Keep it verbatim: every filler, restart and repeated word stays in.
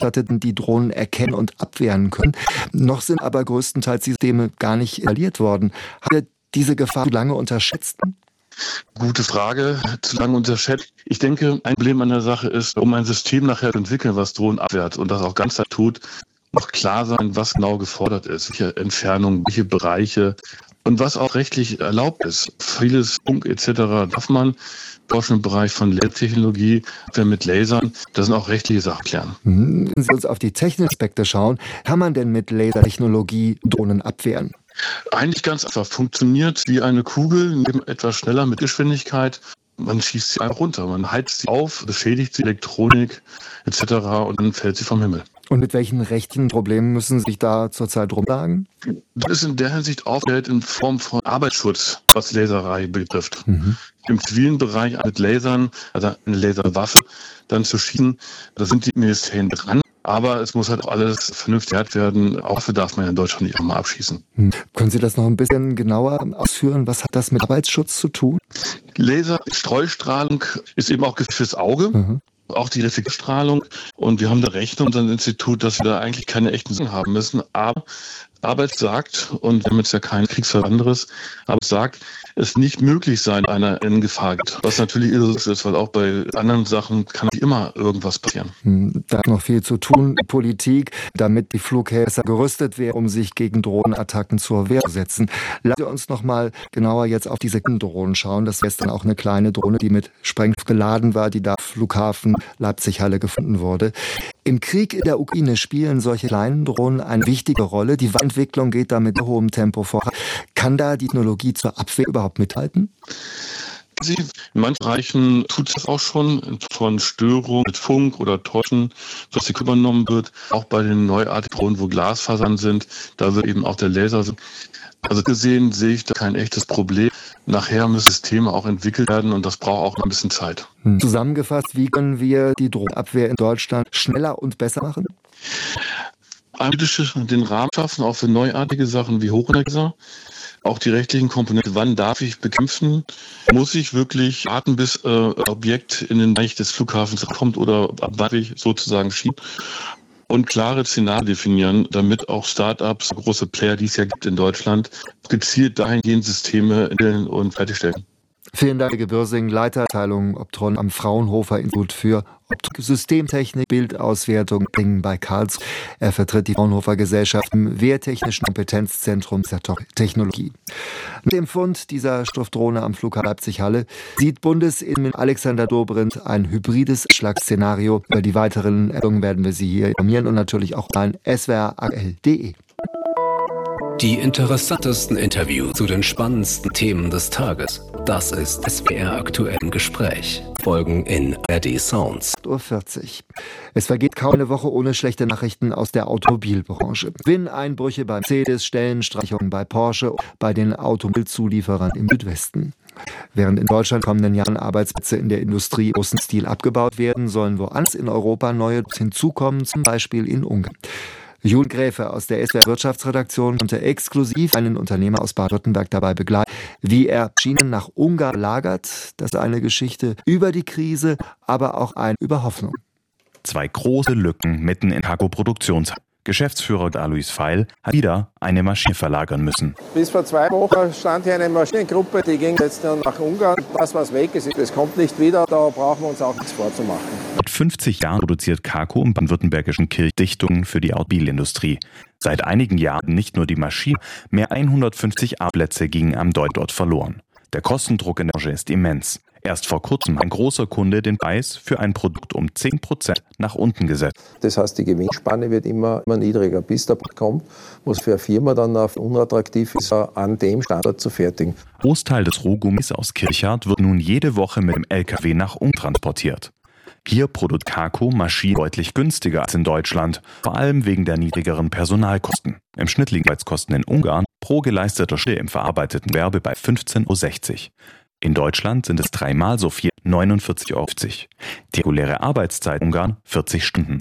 Ausgestatteten, die Drohnen erkennen und abwehren können. Noch sind aber größtenteils die Systeme gar nicht installiert worden. Habt ihr diese Gefahr zu lange unterschätzt? Gute Frage, zu lange unterschätzt. Ich denke, ein Problem an der Sache ist, um ein System nachher zu entwickeln, was Drohnen abwehrt und das auch ganz tut, noch klar sein, was genau gefordert ist, welche Entfernung, welche Bereiche und was auch rechtlich erlaubt ist. Vieles Funk et cetera darf man, Forschung im Bereich von Lasertechnologie, mit Lasern, das sind auch rechtliche Sachen klären. Wenn Sie uns auf die technischen Aspekte schauen, kann man denn mit Lasertechnologie Drohnen abwehren? Eigentlich ganz einfach. Funktioniert wie eine Kugel, neben etwas schneller mit Geschwindigkeit. Man schießt sie einfach runter, man heizt sie auf, beschädigt die Elektronik et cetera und dann fällt sie vom Himmel. Und mit welchen rechtlichen Problemen müssen Sie sich da zurzeit rumschlagen? Das ist in der Hinsicht aufgestellt in Form von Arbeitsschutz, was Laserei betrifft. Mhm. Im zivilen Bereich mit Lasern, also eine Laserwaffe, dann zu schießen, da sind die Ministerien dran. Aber es muss halt auch alles vernünftig erklärt werden. Auch dafür darf man ja in Deutschland nicht nochmal abschießen. Hm. Können Sie das noch ein bisschen genauer ausführen? Was hat das mit Arbeitsschutz zu tun? Laserstreustrahlung ist eben auch fürs Auge. Mhm. Auch die Reflexstrahlung. Und wir haben da Rechte in unserem Institut, dass wir da eigentlich keine echten Sachen haben müssen. Aber Arbeit sagt, und wir haben jetzt ja kein Kriegsfall anderes, aber es sagt, es nicht möglich sein, einer in Gefahr geht. Was natürlich irre ist, weil auch bei anderen Sachen kann nicht immer irgendwas passieren. Da ist noch viel zu tun, Politik, damit die Flughäfen besser gerüstet werden, um sich gegen Drohnenattacken zur Wehr zu setzen. Lassen wir uns noch mal genauer jetzt auf diese Drohnen schauen. Das ist dann auch eine kleine Drohne, die mit Sprengstoff geladen war, die da am Flughafen Leipzig-Halle gefunden wurde. Im Krieg in der Ukraine spielen solche kleinen Drohnen eine wichtige Rolle. Die Entwicklung geht da mit hohem Tempo voran. Kann da die Technologie zur Abwehr überhaupt mithalten? In manchen Bereichen tut es das auch schon, von Störungen mit Funk oder Täuschen, was hier übernommen wird. Auch bei den neuartigen Drohnen, wo Glasfasern sind, da wird eben auch der Laser. Also gesehen sehe ich da kein echtes Problem. Nachher müssen Systeme auch entwickelt werden und das braucht auch noch ein bisschen Zeit. Zusammengefasst, wie können wir die Drohnenabwehr in Deutschland schneller und besser machen? Den Rahmen schaffen, auch für neuartige Sachen wie Hochenergielaser. Auch die rechtlichen Komponenten, wann darf ich bekämpfen? Muss ich wirklich warten, bis äh, Objekt in den Bereich des Flughafens kommt oder ab wann ich sozusagen schieben? Und klare Szenarien definieren, damit auch Start-ups, große Player, die es ja gibt in Deutschland, gezielt dahingehend Systeme entwickeln und fertigstellen. Vielen Dank, Herr Gebürsing, Leiterabteilung Optron am Fraunhofer Institut für Systemtechnik, Bildauswertung bei Karlsruhe. Er vertritt die Fraunhofer Gesellschaft im Wehrtechnischen Kompetenzzentrum der Technologie. Mit dem Fund dieser Stoffdrohne am Flughafen Leipzig-Halle sieht Bundesinnenminister Alexander Dobrindt ein hybrides Schlagszenario. Über die weiteren Änderungen werden wir Sie hier informieren und natürlich auch bei s w r aktuell punkt d e. Die interessantesten Interviews zu den spannendsten Themen des Tages. Das ist S W R aktuell im Gespräch. Folgen in R D Sounds. acht Uhr vierzig. Es vergeht kaum eine Woche ohne schlechte Nachrichten aus der Automobilbranche. Gewinneinbrüche bei Mercedes, Stellenstreichungen bei Porsche, bei den Automobilzulieferern im Südwesten. Während in Deutschland kommenden Jahren Arbeitsplätze in der Industrie im großen Stil abgebaut werden, sollen woanders in Europa neue hinzukommen, zum Beispiel in Ungarn. Julian Gräfe aus der S W R Wirtschaftsredaktion konnte exklusiv einen Unternehmer aus Baden-Württemberg dabei begleiten, wie er Schienen nach Ungarn lagert. Das ist eine Geschichte über die Krise, aber auch eine über Hoffnung. Zwei große Lücken mitten in Cargo-Produktions. Geschäftsführer Alois Feil hat wieder eine Maschine verlagern müssen. Bis vor zwei Wochen stand hier eine Maschinengruppe, die ging jetzt nach Ungarn. Das, was weg ist, das kommt nicht wieder. Da brauchen wir uns auch nichts vorzumachen. Seit fünfzig Jahren produziert Carco im baden-württembergischen Kirch Dichtungen für die Automobilindustrie. Seit einigen Jahren nicht nur die Maschine, mehr hundertfünfzig Arbeitsplätze gingen am Deut dort verloren. Der Kostendruck in der Branche ist immens. Erst vor kurzem hat ein großer Kunde den Preis für ein Produkt um zehn Prozent nach unten gesetzt. Das heißt, die Gewinnspanne wird immer, immer niedriger, bis der Punkt kommt, wo es für eine Firma dann unattraktiv ist, an dem Standort zu fertigen. Großteil des Rohgummis aus Kirchardt wird nun jede Woche mit dem L K W nach Ungarn transportiert. Hier produziert Carco Maschinen deutlich günstiger als in Deutschland, vor allem wegen der niedrigeren Personalkosten. Im Schnitt liegen Arbeitskosten in Ungarn pro geleisteter Stunde im verarbeiteten Gewerbe bei fünfzehn Euro sechzig. In Deutschland sind es dreimal so viel, neunundvierzig Euro fünfzig. Die reguläre Arbeitszeit in Ungarn vierzig Stunden.